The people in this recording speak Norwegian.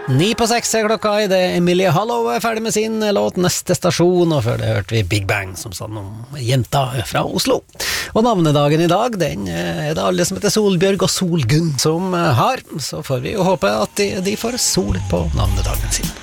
9:06 klokka i det. Emilie Hallow ferdig med sin låt Neste stasjon, og før det hørte vi Big Bang som sa om jenta fra Oslo. Og navnedagen i dag, den det alle som heter Solbjørg og Solgunn som har, så får vi jo håpe at de får sol på navnedagen sin.